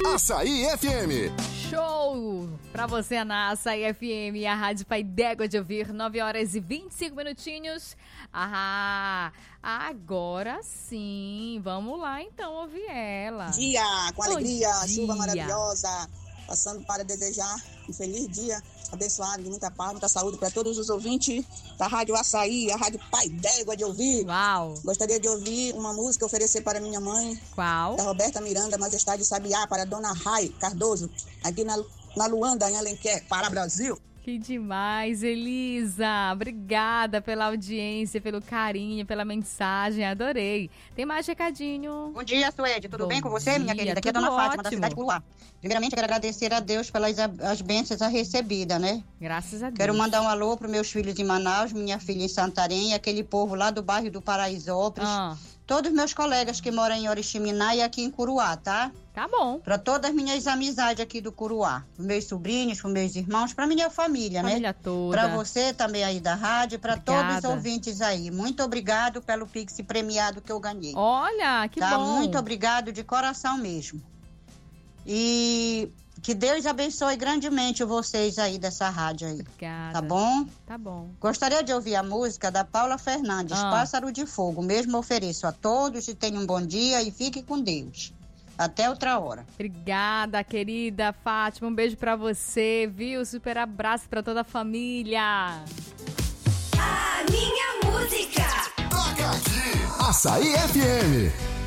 Açaí FM. Show pra você na Açaí FM, a Rádio Pai d'Égua de Ouvir, 9h25. Agora sim, vamos lá então ouvir ela. Dia, com alegria, dia. Chuva maravilhosa, passando para desejar um feliz dia, abençoado, de muita paz, muita saúde para todos os ouvintes da Rádio Açaí, a Rádio Pai d'Égua de Ouvir. Uau! Gostaria de ouvir uma música, oferecer para minha mãe. Qual? Da Roberta Miranda, Majestade Sabiá, para Dona Rai Cardoso, aqui na Luanda, em Alenquer, para Brasil. Que demais, Elisa. Obrigada pela audiência, pelo carinho, pela mensagem. Adorei. Tem mais recadinho? Bom dia, Suede. Tudo Bom bem com você, minha dia, querida? Aqui é a tudo Dona Fátima, ótimo. da cidade de Curuá. Primeiramente, quero agradecer a Deus pelas as bênçãos recebidas, né? Graças a Deus. Quero mandar um alô para meus filhos em Manaus, minha filha em Santarém, aquele povo lá do bairro do Paraisópolis. Todos meus colegas que moram em Oriximiná e aqui em Curuá, tá? Tá bom. Para todas as minhas amizades aqui do Curuá. Para meus sobrinhos, para meus irmãos, para minha família, Família né? toda. Para você também aí da rádio, para Obrigada. todos os ouvintes aí. Muito obrigado pelo Pix premiado que eu ganhei. Olha, que Tá? bom. Muito obrigado de coração mesmo. E que Deus abençoe grandemente vocês aí dessa rádio aí. Obrigada. Tá bom? Tá bom. Gostaria de ouvir a música da Paula Fernandes, Pássaro de Fogo. Mesmo ofereço a todos e tenham um bom dia e fique com Deus. Até outra hora. Obrigada, querida Fátima. Um beijo pra você, viu? Super abraço pra toda a família. A minha música. Toca aqui. Açaí FM.